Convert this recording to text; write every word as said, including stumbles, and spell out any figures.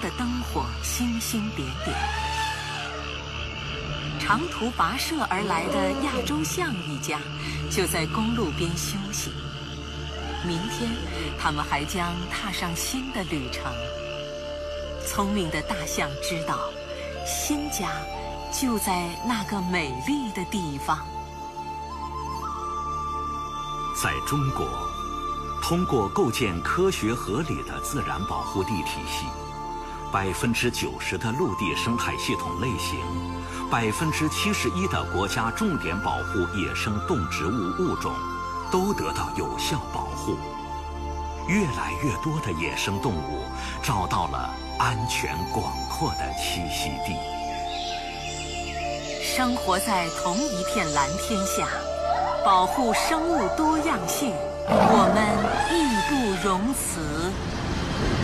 的灯火星星点点。长途跋涉而来的亚洲象一家就在公路边休息，明天他们还将踏上新的旅程。聪明的大象知道，新家就在那个美丽的地方。 在中国，通过构建科学合理的自然保护地体系，百分之九十的陆地生态系统类型，百分之七十一的国家重点保护野生动植物物种都得到有效保护。越来越多的野生动物找到了安全广阔的栖息地。 生活在同一片蓝天下，保护生物多样性，我们义不容辞。